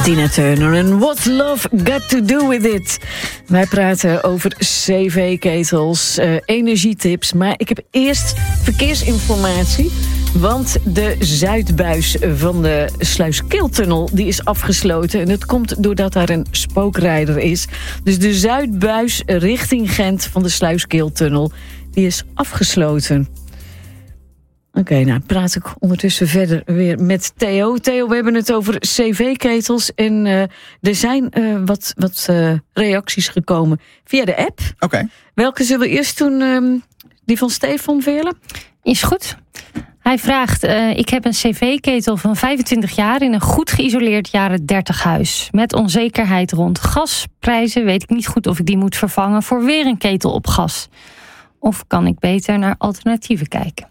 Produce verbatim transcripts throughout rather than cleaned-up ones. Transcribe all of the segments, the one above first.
Tina Turner en What's Love Got To Do With It. Wij praten over cv-ketels, uh, energietips. Maar ik heb eerst verkeersinformatie. Want de zuidbuis van de Sluiskiltunnel die is afgesloten. En dat komt doordat daar een spookrijder is. Dus de zuidbuis richting Gent van de Sluiskiltunnel die is afgesloten. Oké, okay, nou praat ik ondertussen verder weer met Theo. Theo, we hebben het over cv-ketels en uh, er zijn uh, wat, wat uh, reacties gekomen via de app. Oké. Okay. Welke zullen we eerst doen? Um, die van Stefan Veerle? Is goed. Hij vraagt, uh, ik heb een cv-ketel van vijfentwintig jaar in een goed geïsoleerd jaren dertig huis. Met onzekerheid rond gasprijzen weet ik niet goed of ik die moet vervangen voor weer een ketel op gas. Of kan ik beter naar alternatieven kijken?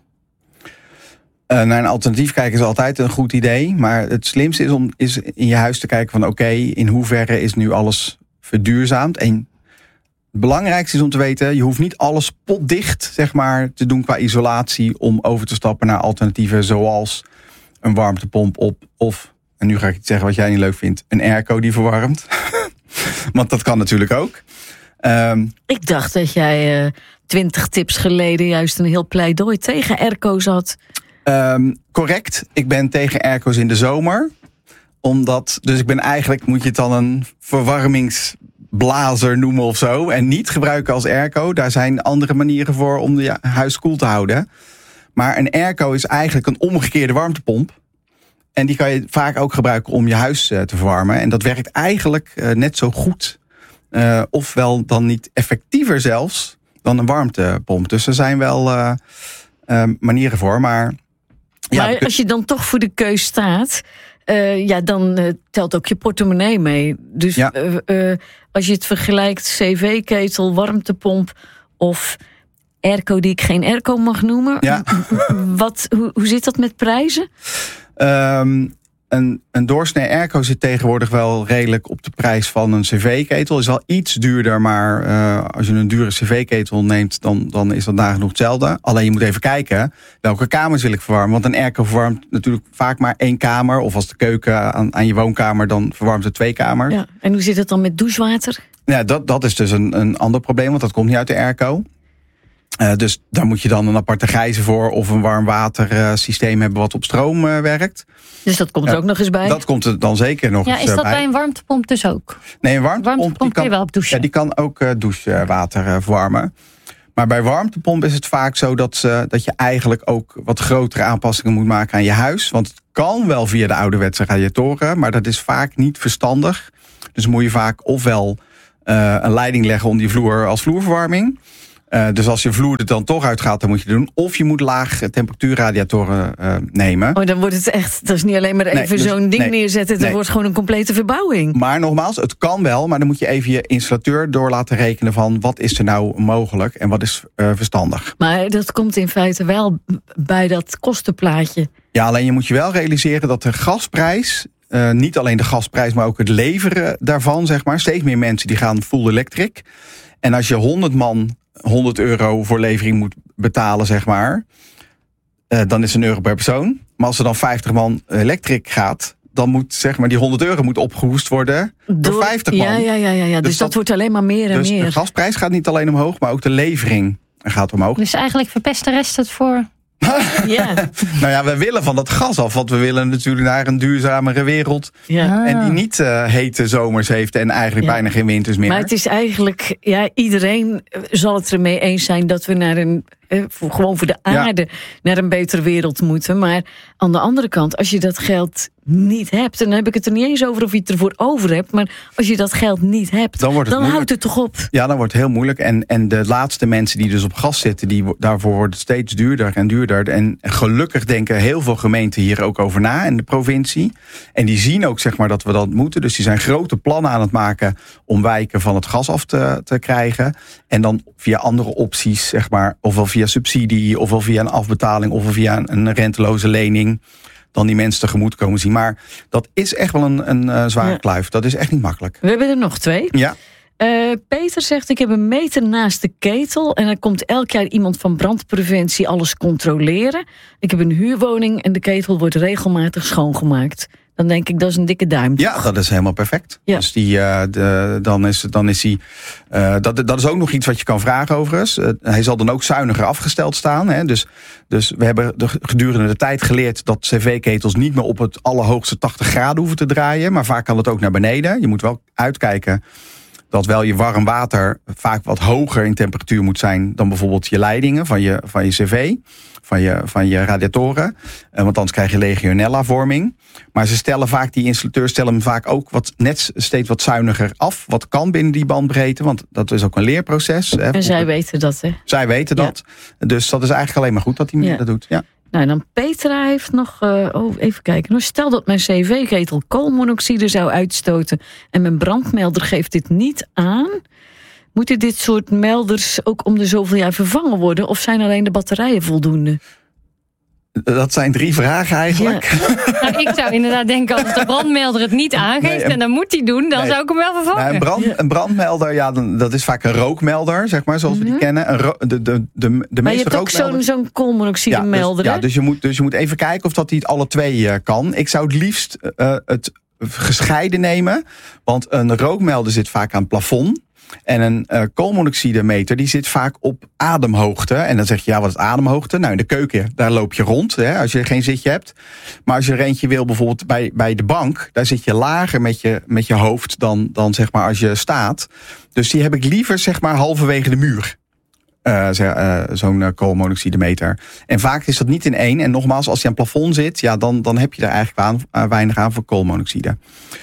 Uh, naar een alternatief kijken is altijd een goed idee. Maar het slimste is om is in je huis te kijken van oké, okay, in hoeverre is nu alles verduurzaamd? En het belangrijkste is om te weten, je hoeft niet alles potdicht zeg maar, te doen qua isolatie om over te stappen naar alternatieven zoals een warmtepomp op of, en nu ga ik iets zeggen wat jij niet leuk vindt, een airco die verwarmt. Want dat kan natuurlijk ook. Um, ik dacht dat jij twintig uh, tips geleden juist een heel pleidooi tegen airco's had. Um, correct, ik ben tegen airco's in de zomer. Omdat, dus ik ben eigenlijk, moet je het dan een verwarmingsblazer noemen of zo. En niet gebruiken als airco. Daar zijn andere manieren voor om je huis koel te houden. Maar een airco is eigenlijk een omgekeerde warmtepomp. En die kan je vaak ook gebruiken om je huis uh, te verwarmen. En dat werkt eigenlijk uh, net zo goed. Uh, ofwel dan niet effectiever zelfs dan een warmtepomp. Dus er zijn wel uh, uh, manieren voor, maar... Maar ja, als je dan toch voor de keus staat, uh, ja, dan uh, telt ook je portemonnee mee. Dus ja. uh, uh, als je het vergelijkt, cv-ketel, warmtepomp of airco die ik geen airco mag noemen. Ja. Wat, hoe, hoe zit dat met prijzen? Um, een, een doorsnee airco zit tegenwoordig wel redelijk op de prijs van een cv-ketel. Is wel iets duurder, maar uh, als je een dure cv-ketel neemt, dan, dan is dat nagenoeg hetzelfde. Alleen je moet even kijken, welke kamers wil ik verwarmen? Want een airco verwarmt natuurlijk vaak maar één kamer. Of als de keuken aan, aan je woonkamer, dan verwarmt het twee kamers. Ja, en hoe zit het dan met douchewater? Ja, dat, dat is dus een, een ander probleem, want dat komt niet uit de airco. Uh, dus daar moet je dan een aparte gijzer voor of een warmwatersysteem uh, hebben wat op stroom uh, werkt. Dus dat komt er uh, ook nog eens bij? Dat komt er dan zeker nog ja, eens bij. Ja, is dat bij een warmtepomp dus ook? Nee, een warmtepomp, warmtepomp die kan, wel op douchen. Ja, die kan ook uh, douchewater uh, verwarmen. Maar bij warmtepomp is het vaak zo dat, uh, dat je eigenlijk ook wat grotere aanpassingen moet maken aan je huis. Want het kan wel via de ouderwetse radiatoren, maar dat is vaak niet verstandig. Dus moet je vaak ofwel uh, een leiding leggen om die vloer als vloerverwarming. Uh, dus als je vloer er dan toch uitgaat, dan moet je het doen. Of je moet laag temperatuurradiatoren uh, nemen. Oh, dan wordt het echt, dat is niet alleen maar even nee, dus, zo'n ding nee, neerzetten. Het nee. wordt gewoon een complete verbouwing. Maar nogmaals, het kan wel, maar dan moet je even je installateur door laten rekenen van wat is er nou mogelijk en wat is uh, verstandig. Maar dat komt in feite wel bij dat kostenplaatje. Ja, alleen je moet je wel realiseren dat de gasprijs, uh, niet alleen de gasprijs, maar ook het leveren daarvan, zeg maar. Steeds meer mensen die gaan full electric. En als je honderd man honderd euro voor levering moet betalen, zeg maar, uh, dan is het een euro per persoon. Maar als er dan vijftig man elektrisch gaat, dan moet zeg maar die honderd euro moet opgehoest worden door, door vijftig man. Ja, ja, ja, ja, ja. Dus, dus dat, dat wordt alleen maar meer en dus meer. Dus de gasprijs gaat niet alleen omhoog, maar ook de levering gaat omhoog. Dus eigenlijk verpest de rest het voor... Ja. Nou ja, we willen van dat gas af, want we willen natuurlijk naar een duurzamere wereld. Ja. En die niet uh, hete zomers heeft en eigenlijk ja. bijna geen winters meer. Maar het is eigenlijk, ja, iedereen zal het ermee eens zijn dat we naar een, eh, voor, gewoon voor de aarde, ja. naar een betere wereld moeten. Maar aan de andere kant, als je dat geld niet hebt, en dan heb ik het er niet eens over of je het ervoor over hebt, maar als je dat geld niet hebt, dan, wordt het dan houdt het toch op? Ja, dan wordt het heel moeilijk. En, en de laatste mensen die dus op gas zitten, die, daarvoor wordt het steeds duurder en duurder. En gelukkig denken heel veel gemeenten hier ook over na, en de provincie. En die zien ook zeg maar dat we dat moeten. Dus die zijn grote plannen aan het maken om wijken van het gas af te, te krijgen. En dan via andere opties, zeg maar, ofwel via subsidie, ofwel via een afbetaling, ofwel via een, een renteloze lening, dan die mensen tegemoet komen zien. Maar dat is echt wel een, een uh, zware ja. kluif. Dat is echt niet makkelijk. We hebben er nog twee. Ja. Uh, Peter zegt, ik heb een meter naast de ketel en er komt elk jaar iemand van brandpreventie alles controleren. Ik heb een huurwoning en de ketel wordt regelmatig schoongemaakt. Dan denk ik, dat is een dikke duim. Ja, dat is helemaal perfect. Ja. Dus die, uh, de, dan is, dan is hij. Uh, dat, dat is ook nog iets wat je kan vragen overigens. Uh, hij zal dan ook zuiniger afgesteld staan. Hè? Dus, dus we hebben de, gedurende de tijd geleerd dat cv-ketels niet meer op het allerhoogste tachtig graden hoeven te draaien. Maar vaak kan het ook naar beneden. Je moet wel uitkijken dat wel je warm water vaak wat hoger in temperatuur moet zijn dan bijvoorbeeld je leidingen van je, van je cv, van je, van je radiatoren. Want anders krijg je Legionella-vorming. Maar ze stellen vaak, die installateurs stellen hem vaak ook wat, net steeds wat zuiniger af. Wat kan binnen die bandbreedte, want dat is ook een leerproces. Hè. En zij weten dat, hè? Zij weten dat. Ja. Dus dat is eigenlijk alleen maar goed dat hij ja. dat doet. Ja. Nou, en dan Petra heeft nog, uh, oh, even kijken. Nou, stel dat mijn cv-ketel koolmonoxide zou uitstoten en mijn brandmelder geeft dit niet aan. Moeten dit soort melders ook om de zoveel jaar vervangen worden? Of zijn alleen de batterijen voldoende? Dat zijn drie vragen eigenlijk. Ja. Nou, ik zou inderdaad denken, als de brandmelder het niet aangeeft nee, en, en dan moet hij doen, dan nee. zou ik hem wel vervangen. Nou, een, brand, een brandmelder, ja, dan, dat is vaak een rookmelder, zeg maar, zoals mm-hmm. we die kennen. Een ro- de, de, de, de maar meeste je hebt ook zo'n, zo'n koolmonoxide melder. Ja, dus, ja dus, je moet, dus je moet even kijken of dat hij het alle twee uh, kan. Ik zou het liefst uh, het gescheiden nemen, want een rookmelder zit vaak aan het plafond. En een uh, koolmonoxidemeter die zit vaak op ademhoogte. En dan zeg je, ja, wat is ademhoogte? Nou, in de keuken, daar loop je rond, hè, als je geen zitje hebt. Maar als je er eentje wil, bijvoorbeeld bij, bij de bank, daar zit je lager met je, met je hoofd dan, dan zeg maar als je staat. Dus die heb ik liever, zeg maar, halverwege de muur. Uh, uh, zo'n uh, koolmonoxidemeter. En vaak is dat niet in één. En nogmaals, als je aan het plafond zit, ja, dan, dan heb je er eigenlijk aan, uh, weinig aan voor koolmonoxide.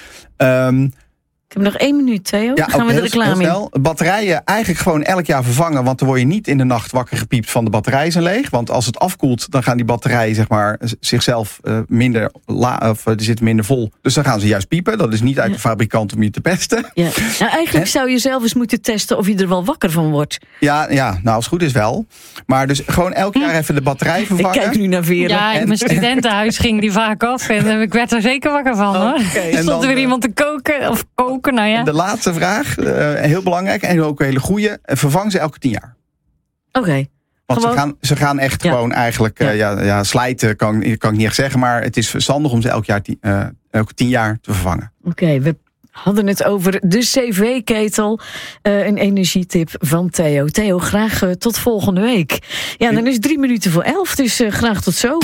Um, Ik heb nog één minuut, Theo. Ja, gaan we de reclame in. Batterijen eigenlijk gewoon elk jaar vervangen, want dan word je niet in de nacht wakker gepiept van de batterijen zijn leeg. Want als het afkoelt, dan gaan die batterijen zeg maar zichzelf uh, minder, la- of uh, die zitten minder vol. Dus dan gaan ze juist piepen. Dat is niet uit ja. de fabrikant om je te pesten. Ja. Nou, eigenlijk en? zou je zelf eens moeten testen of je er wel wakker van wordt. Ja, ja, nou als het goed is wel. Maar dus gewoon elk jaar even de batterij vervangen. Ik kijk nu naar Vera. Ja, in mijn studentenhuis ging die vaak af en ik werd er zeker wakker van. Hoor. Okay. Stond er weer iemand te koken of koken. Nou ja. De laatste vraag, uh, heel belangrijk en ook een hele goede. Vervang ze elke tien jaar. Oké. Okay. Want ze gaan, ze gaan echt ja. gewoon eigenlijk, uh, ja. Ja, ja, slijten kan, kan ik niet echt zeggen. Maar het is verstandig om ze elk jaar, uh, elke tien jaar te vervangen. Oké, okay, we hadden het over de cv-ketel. Uh, een energietip van Theo. Theo, graag uh, tot volgende week. Ja, dan is het drie minuten voor elf, dus uh, graag tot zo.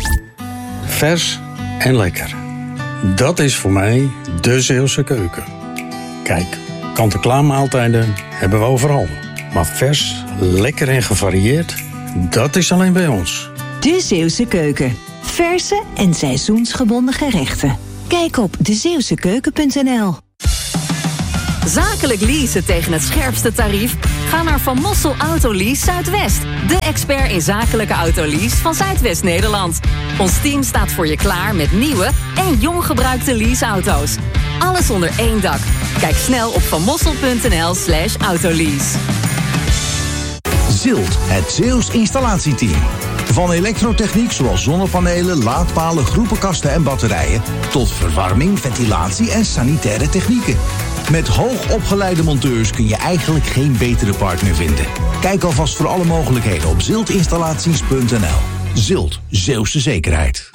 Vers en lekker. Dat is voor mij de Zeeuwse keuken. Kijk, kant-en-klaar maaltijden hebben we overal. Maar vers, lekker en gevarieerd, dat is alleen bij ons. De Zeeuwse keuken. Verse en seizoensgebonden gerechten. Kijk op de zeeuwse keuken punt n l. Zakelijk leasen tegen het scherpste tarief? Ga naar Van Mossel Autolease Zuidwest. De expert in zakelijke autolease van Zuidwest-Nederland. Ons team staat voor je klaar met nieuwe en jong gebruikte leaseauto's. Alles onder één dak. Kijk snel op vanmossel punt n l slash autolease. Zilt, het Zeeuws installatieteam. Van elektrotechniek zoals zonnepanelen, laadpalen, groepenkasten en batterijen, tot verwarming, ventilatie en sanitaire technieken. Met hoogopgeleide monteurs kun je eigenlijk geen betere partner vinden. Kijk alvast voor alle mogelijkheden op ziltinstallaties punt n l. Zilt, Zeeuwse zekerheid.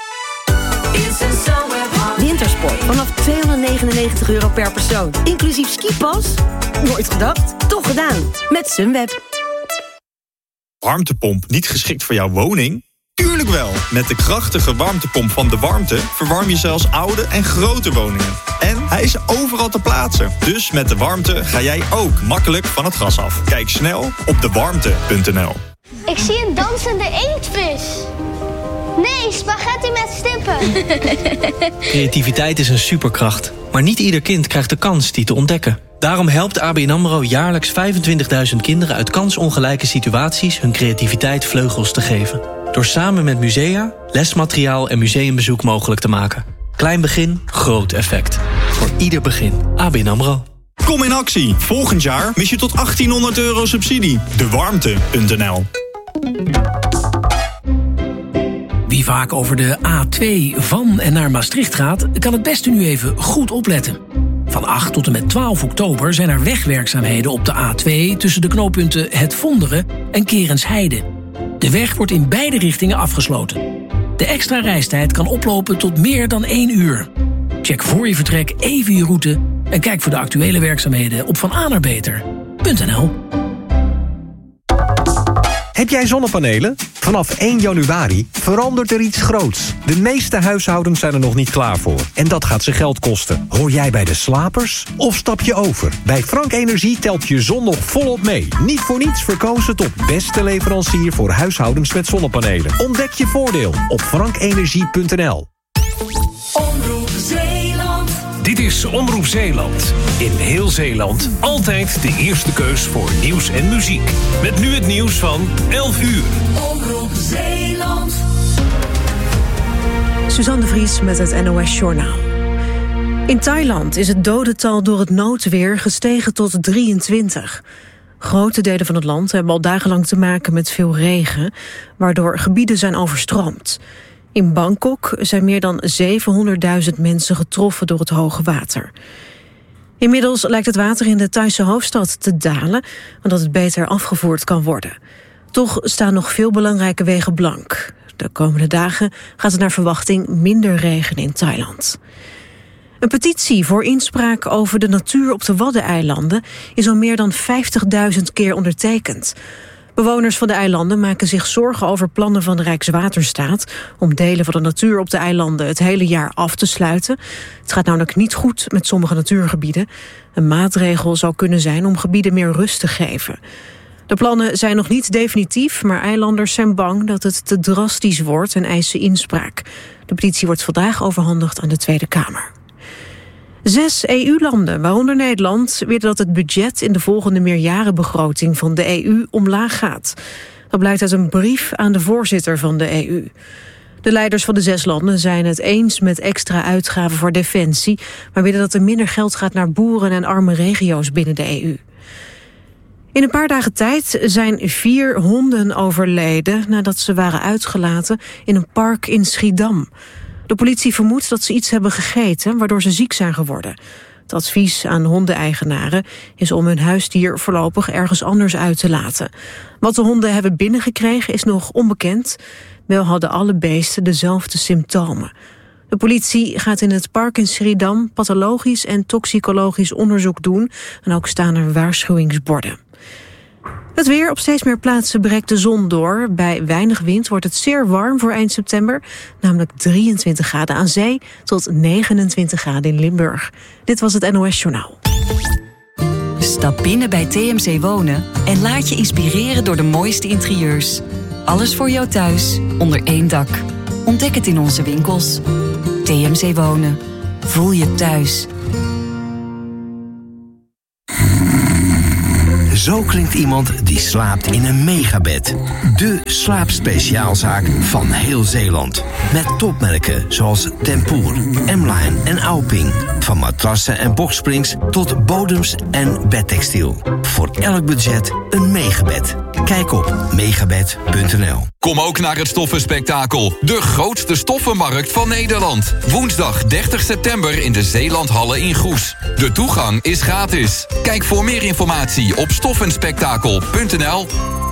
Wintersport vanaf tweehonderdnegenennegentig euro per persoon. Inclusief skipas? Nooit gedacht? Toch gedaan. Met Sunweb. Warmtepomp niet geschikt voor jouw woning? Tuurlijk wel! Met de krachtige warmtepomp van De Warmte verwarm je zelfs oude en grote woningen. En hij is overal te plaatsen. Dus met De Warmte ga jij ook makkelijk van het gas af. Kijk snel op de warmte punt n l. Ik zie een dansende inktvis. Nee, spaghetti met stippen. Creativiteit is een superkracht. Maar niet ieder kind krijgt de kans die te ontdekken. Daarom helpt A B N AMRO jaarlijks vijfentwintigduizend kinderen uit kansongelijke situaties hun creativiteit vleugels te geven. Door samen met musea, lesmateriaal en museumbezoek mogelijk te maken. Klein begin, groot effect. Voor ieder begin. A B N AMRO. Kom in actie. Volgend jaar mis je tot achttienhonderd euro subsidie. de warmte punt n l. Wie vaak over de A twee van en naar Maastricht gaat, kan het beste nu even goed opletten. Van acht tot en met twaalf oktober zijn er wegwerkzaamheden op de A twee... tussen de knooppunten Het Vonderen en Kerensheide. De weg wordt in beide richtingen afgesloten. De extra reistijd kan oplopen tot meer dan één uur. Check voor je vertrek even je route... en kijk voor de actuele werkzaamheden op van aanerbeter punt n l. Heb jij zonnepanelen? Vanaf één januari verandert er iets groots. De meeste huishoudens zijn er nog niet klaar voor. En dat gaat ze geld kosten. Hoor jij bij de slapers? Of stap je over? Bij Frank Energie telt je zon nog volop mee. Niet voor niets verkozen tot beste leverancier voor huishoudens met zonnepanelen. Ontdek je voordeel op frankenergie punt n l. Omroep Zeeland. Dit is Omroep Zeeland. In heel Zeeland altijd de eerste keus voor nieuws en muziek. Met nu het nieuws van elf uur. Omroep Zeeland. Suzanne de Vries met het N O S Journaal. In Thailand is het dodental door het noodweer gestegen tot drieëntwintig. Grote delen van het land hebben al dagenlang te maken met veel regen, waardoor gebieden zijn overstroomd. In Bangkok zijn meer dan zevenhonderdduizend mensen getroffen door het hoge water. Inmiddels lijkt het water in de Thaise hoofdstad te dalen, omdat het beter afgevoerd kan worden. Toch staan nog veel belangrijke wegen blank. De komende dagen gaat het naar verwachting minder regenen in Thailand. Een petitie voor inspraak over de natuur op de Waddeneilanden is al meer dan vijftigduizend keer ondertekend. Bewoners van de eilanden maken zich zorgen over plannen van de Rijkswaterstaat om delen van de natuur op de eilanden het hele jaar af te sluiten. Het gaat namelijk niet goed met sommige natuurgebieden. Een maatregel zou kunnen zijn om gebieden meer rust te geven. De plannen zijn nog niet definitief, maar eilanders zijn bang dat het te drastisch wordt en eisen inspraak. De petitie wordt vandaag overhandigd aan de Tweede Kamer. Zes E U-landen, waaronder Nederland, willen dat het budget in de volgende meerjarenbegroting van de E U omlaag gaat. Dat blijkt uit een brief aan de voorzitter van de E U. De leiders van de zes landen zijn het eens met extra uitgaven voor defensie, maar willen dat er minder geld gaat naar boeren en arme regio's binnen de E U. In een paar dagen tijd zijn vier honden overleden nadat ze waren uitgelaten in een park in Schiedam. De politie vermoedt dat ze iets hebben gegeten, waardoor ze ziek zijn geworden. Het advies aan hondeneigenaren is om hun huisdier voorlopig ergens anders uit te laten. Wat de honden hebben binnengekregen is nog onbekend. Wel hadden alle beesten dezelfde symptomen. De politie gaat in het park in Schiedam pathologisch en toxicologisch onderzoek doen. En ook staan er waarschuwingsborden. Het weer: op steeds meer plaatsen breekt de zon door. Bij weinig wind wordt het zeer warm voor eind september. Namelijk drieëntwintig graden aan zee tot negenentwintig graden in Limburg. Dit was het N O S Journaal. Stap binnen bij T M C Wonen en laat je inspireren door de mooiste interieurs. Alles voor jou thuis, onder één dak. Ontdek het in onze winkels. T M C Wonen. Voel je thuis. Zo klinkt iemand die slaapt in een megabed. De slaapspeciaalzaak van heel Zeeland. Met topmerken zoals Tempoor, M-Line en Auping. Van matrassen en boxsprings tot bodems en bedtextiel. Voor elk budget een megabed. Kijk op megabed punt n l. Kom ook naar het Stoffenspektakel. De grootste stoffenmarkt van Nederland. Woensdag dertig september in de Zeelandhallen in Goes. De toegang is gratis. Kijk voor meer informatie op stoffenspektakel punt n l.